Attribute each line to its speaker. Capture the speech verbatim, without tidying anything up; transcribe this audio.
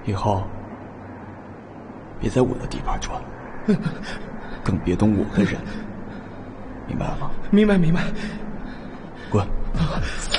Speaker 1: 以后别在我的地盘转，更别动我的人，明白了吗？
Speaker 2: 明白明白。
Speaker 1: 滚！